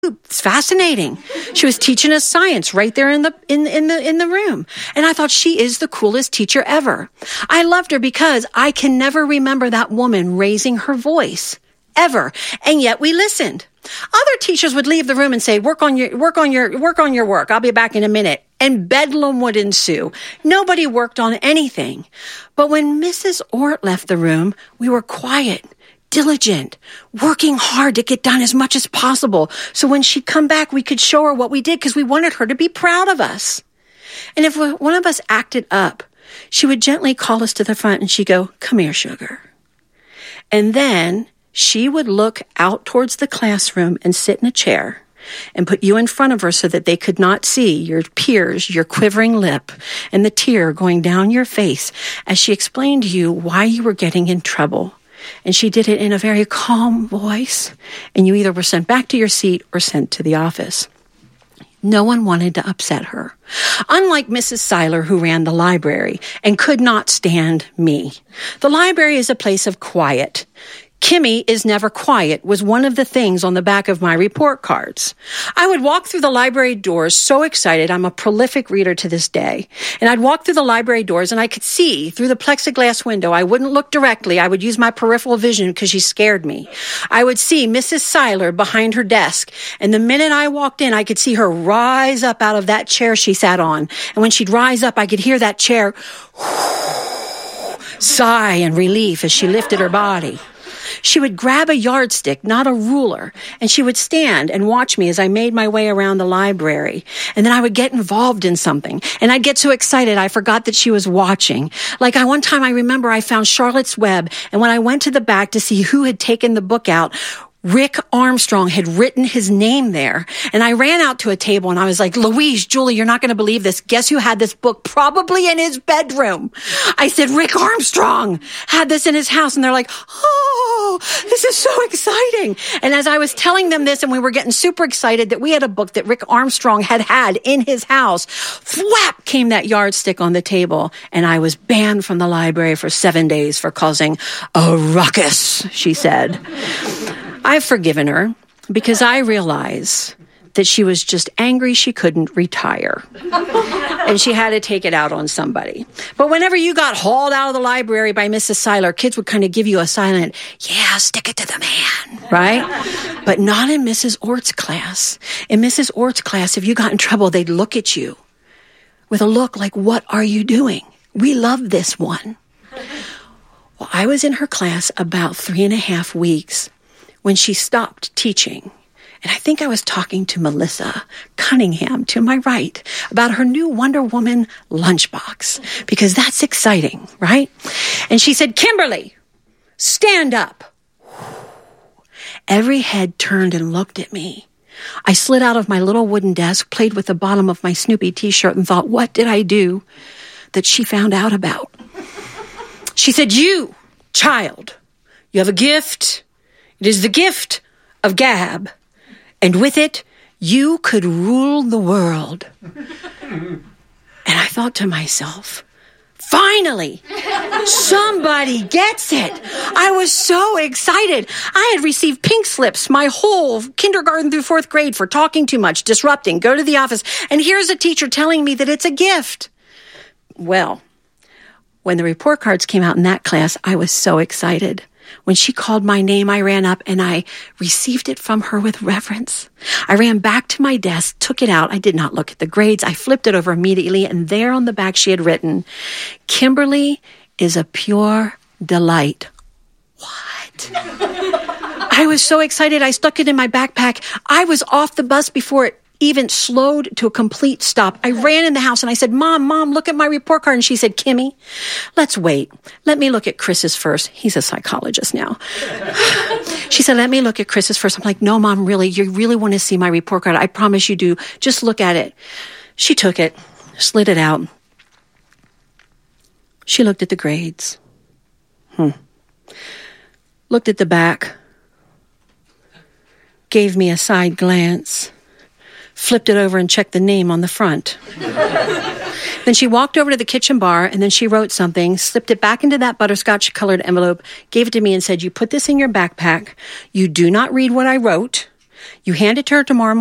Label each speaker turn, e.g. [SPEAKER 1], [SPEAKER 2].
[SPEAKER 1] It's fascinating. She was teaching us science right there in the room. And I thought, she is the coolest teacher ever. I loved her because I can never remember that woman raising her voice ever. And yet we listened. Other teachers would leave the room and say, work on your work. I'll be back in a minute. And bedlam would ensue. Nobody worked on anything. But when Mrs. Ort left the room, we were quiet, diligent, working hard to get done as much as possible. So when she'd come back, we could show her what we did because we wanted her to be proud of us. And if one of us acted up, she would gently call us to the front and she'd go, come here, sugar. And then she would look out towards the classroom and sit in a chair and put you in front of her so that they could not see your peers, your quivering lip, and the tear going down your face as she explained to you why you were getting in trouble. And she did it in a very calm voice, and you either were sent back to your seat or sent to the office. No one wanted to upset her. Unlike Mrs. Seiler, who ran the library and could not stand me. The library is a place of quiet. Kimmy is never quiet was one of the things on the back of my report cards. I would walk through the library doors so excited. I'm a prolific reader to this day. And I'd walk through the library doors and I could see through the plexiglass window. I wouldn't look directly. I would use my peripheral vision because she scared me. I would see Mrs. Seiler behind her desk. And the minute I walked in, I could see her rise up out of that chair she sat on. And when she'd rise up, I could hear that chair sigh in relief as she lifted her body. She would grab a yardstick, not a ruler, and she would stand and watch me as I made my way around the library. And then I would get involved in something, and I'd get so excited I forgot that she was watching. Like one time I remember I found Charlotte's Web, and when I went to the back to see who had taken the book out, Rick Armstrong had written his name there. And I ran out to a table and I was like, Louise, Julie, you're not going to believe this. Guess who had this book? Probably in his bedroom. I said, Rick Armstrong had this in his house. And they're like, oh, this is so exciting. And as I was telling them this and we were getting super excited that we had a book that Rick Armstrong had in his house, whap came that yardstick on the table. And I was banned from the library for 7 days for causing a ruckus, she said. I've forgiven her because I realize that she was just angry she couldn't retire. And she had to take it out on somebody. But whenever you got hauled out of the library by Mrs. Seiler, kids would kind of give you a silent, yeah, stick it to the man, right? But not in Mrs. Ort's class. In Mrs. Ort's class, if you got in trouble, they'd look at you with a look like, what are you doing? We love this one. Well, I was in her class about 3.5 weeks when she stopped teaching. And I think I was talking to Melissa Cunningham to my right about her new Wonder Woman lunchbox, because that's exciting, right? And she said, Kimberly, stand up. Every head turned and looked at me. I slid out of my little wooden desk, played with the bottom of my Snoopy t-shirt and thought, what did I do that she found out about? She said, you, child, you have a gift. It is the gift of gab, and with it, you could rule the world. And I thought to myself, finally, somebody gets it. I was so excited. I had received pink slips my whole kindergarten through 4th grade for talking too much, disrupting, go to the office, and here's a teacher telling me that it's a gift. Well, when the report cards came out in that class, I was so excited. When she called my name, I ran up and I received it from her with reverence. I ran back to my desk, took it out. I did not look at the grades. I flipped it over immediately, and there on the back she had written, Kimberly is a pure delight. What? I was so excited. I stuck it in my backpack. I was off the bus before it even slowed to a complete stop. I ran in the house and I said, Mom, look at my report card. And she said, Kimmy, let's wait. Let me look at Chris's first. He's a psychologist now. She said, let me look at Chris's first. I'm like, no, Mom, really, you really want to see my report card? I promise you do. Just look at it. She took it, slid it out. She looked at the grades. Looked at the back. Gave me a side glance. Flipped it over and checked the name on the front. Then she walked over to the kitchen bar and then she wrote something, slipped it back into that butterscotch-colored envelope, gave it to me and said, you put this in your backpack. You do not read what I wrote. You hand it to her tomorrow